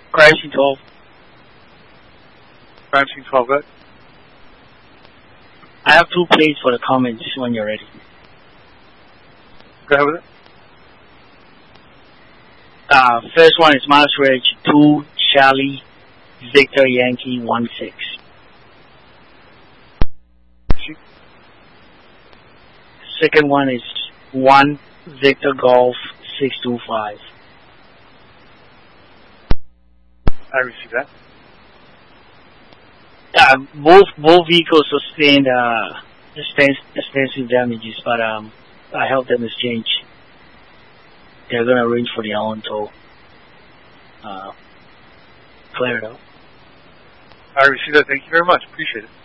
Crime scene 12. Crime scene 12, good. I have 2 plays for the comments when you're ready. Go ahead with it. First one is Miles Reg 2 Charlie Victor Yankee 16. Second one is 1 Victor Golf 625. I received that. Both vehicles sustained extensive damages, but I helped them exchange. They're going to arrange for their own tow. Clear it out. I received that. Thank you very much. Appreciate it.